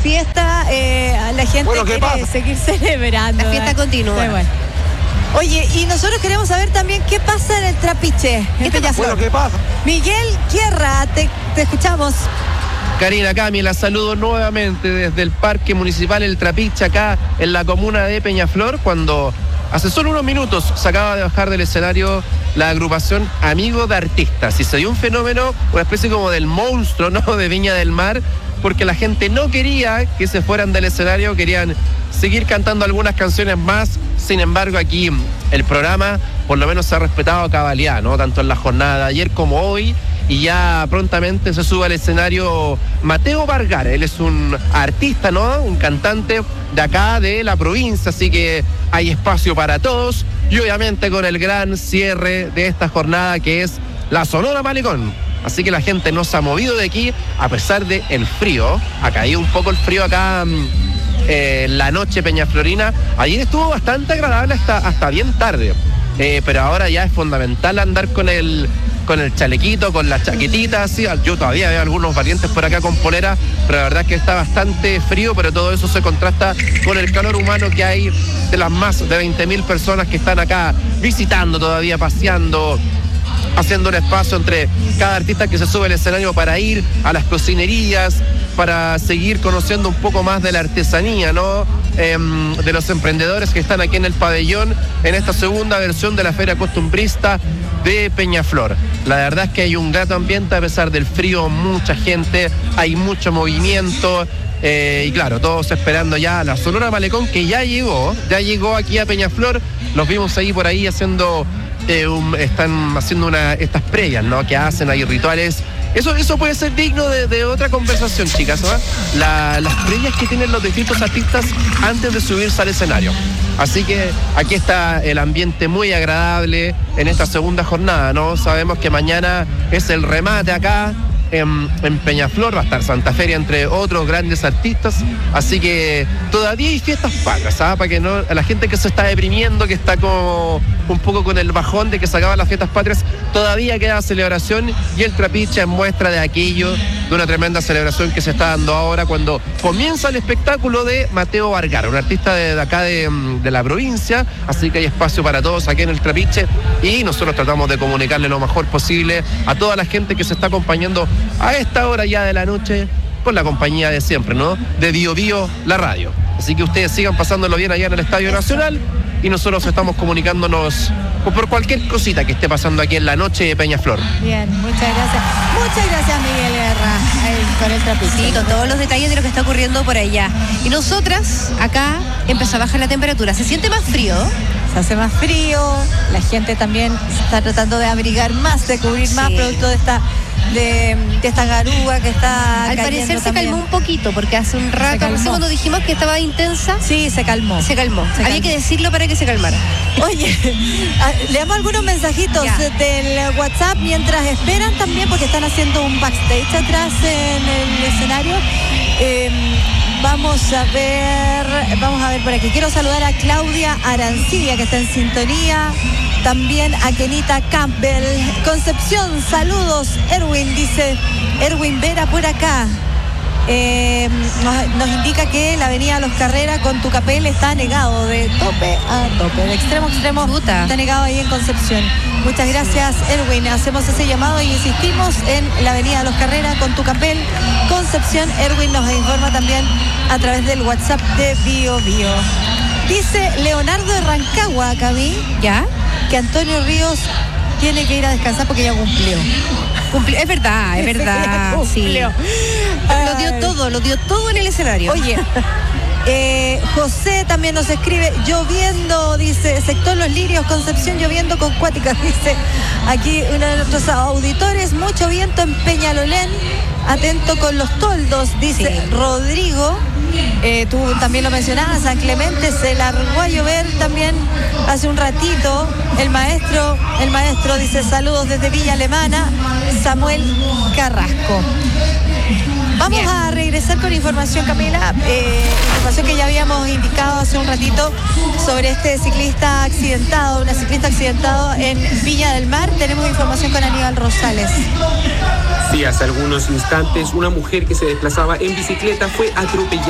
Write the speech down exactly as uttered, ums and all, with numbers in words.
fiesta, eh, la gente bueno, quiere pasa? seguir celebrando. La fiesta continúa. Bueno. Oye, y nosotros queremos saber también qué pasa en el Trapiche. ¿Qué en te Peñaflor. Bueno, ¿qué pasa? Miguel Guerra, te, te escuchamos. Karina Cami, la saludo nuevamente desde el Parque Municipal El Trapiche, acá en la comuna de Peñaflor, cuando hace solo unos minutos se acaba de bajar del escenario la agrupación Amigo de Artistas. Y se dio un fenómeno, una especie como del monstruo, ¿no?, de Viña del Mar, porque la gente no quería que se fueran del escenario, querían seguir cantando algunas canciones más. Sin embargo, aquí el programa por lo menos se ha respetado a cabalidad, ¿no?, tanto en la jornada de ayer como hoy. Y ya prontamente se sube al escenario Mateo Vergara. Él es un artista, ¿no?, un cantante de acá, de la provincia, así que hay espacio para todos. Y obviamente con el gran cierre de esta jornada, que es la Sonora Malecón. Así que la gente no se ha movido de aquí a pesar del frío. Ha caído un poco el frío acá eh, en la noche peñaflorina. Ayer estuvo bastante agradable hasta, hasta bien tarde. Eh, pero ahora ya es fundamental andar con el... con el chalequito, con la chaquetita, así. Yo todavía veo algunos valientes por acá con polera, pero la verdad es que está bastante frío, pero todo eso se contrasta con el calor humano que hay de las más de veinte mil personas que están acá visitando todavía, paseando, haciendo un espacio entre cada artista que se sube al escenario para ir a las cocinerías, para seguir conociendo un poco más de la artesanía, ¿no?, Eh, de los emprendedores que están aquí en el pabellón en esta segunda versión de la Feria Costumbrista de Peñaflor. La verdad es que hay un grato ambiente a pesar del frío, mucha gente, hay mucho movimiento. Eh, y claro, todos esperando ya la Sonora Malecón, que ya llegó, ya llegó aquí a Peñaflor. Los vimos ahí por ahí haciendo, eh, un, están haciendo una, estas previas, ¿no?, que hacen ahí rituales. Eso, eso puede ser digno de, de otra conversación, chicas, ¿no? La, las previas que tienen los distintos artistas antes de subirse al escenario. Así que aquí está el ambiente muy agradable en esta segunda jornada, ¿no? Sabemos que mañana es el remate acá en, en Peñaflor, va a estar Santa Feria entre otros grandes artistas, así que todavía hay fiestas patrias, ¿sabes? Para que no, a la gente que se está deprimiendo, que está como un poco con el bajón de que se acaban las fiestas patrias, todavía queda celebración, y el Trapiche es muestra de aquello, de una tremenda celebración que se está dando ahora cuando comienza el espectáculo de Mateo Vergara, un artista de, de acá de, de la provincia, así que hay espacio para todos aquí en el Trapiche, y nosotros tratamos de comunicarle lo mejor posible a toda la gente que se está acompañando a esta hora ya de la noche, con la compañía de siempre, ¿no?, de Bio Bio, la radio. Así que ustedes sigan pasándolo bien allá en el Estadio Nacional, y nosotros estamos comunicándonos por cualquier cosita que esté pasando aquí en la noche de Peñaflor. Bien, muchas gracias. Muchas gracias, Miguel Guerra, ahí con el Trapiche. Sí, con todos los detalles de lo que está ocurriendo por allá. Y nosotras, acá, empezó a bajar la temperatura. ¿Se siente más frío? Se hace más frío, la gente también está tratando de abrigar más, de cubrir Sí. más, producto de esta de, de esta garúa que está Al cayendo parecer se también. calmó un poquito, porque hace un rato, calmó. no sé, cuando dijimos que estaba intensa, Sí, se calmó. se calmó. Se Había calmó. que decirlo para que se calmara. Oye, ah, leamos algunos mensajitos Ya. del WhatsApp mientras esperan también, porque están haciendo un backstage atrás en el escenario. Eh, vamos a ver, vamos a ver por aquí. Quiero saludar a Claudia Arancilla, que está en sintonía. También a Kenita Campbell. Concepción, saludos. Erwin, dice Erwin Vera por acá. Eh, nos, nos indica que la avenida Los Carreras con Tucapel está negado de tope a tope, de extremo a extremo. Chuta. Está negado ahí en Concepción. Muchas gracias, Erwin. Hacemos ese llamado y insistimos en la avenida Los Carreras con Tucapel, Concepción. Erwin nos informa también a través del WhatsApp de Bio Bio. Dice Leonardo de Rancagua, Cami, ¿Ya? que Antonio Ríos tiene que ir a descansar porque ya cumplió. Cumplió. Es verdad, es verdad. Ya Sí. cumplió. Lo dio todo, lo dio todo en el escenario. Oye, eh, José también nos escribe, lloviendo, dice, sector Los Lirios, Concepción, lloviendo con cuáticas, dice aquí uno de nuestros auditores, mucho viento en Peñalolén, atento con los toldos, dice Sí. Rodrigo. Eh, tú también lo mencionabas, San Clemente se largó a llover también hace un ratito. El maestro, el maestro dice saludos desde Villa Alemana, Samuel Carrasco. Vamos Bien. a regresar con información, Camila, eh, información que ya habíamos indicado hace un ratito sobre este ciclista accidentado, una ciclista accidentado en Viña del Mar. Tenemos información con Aníbal Rosales. Sí, hace algunos instantes una mujer que se desplazaba en bicicleta fue atropellada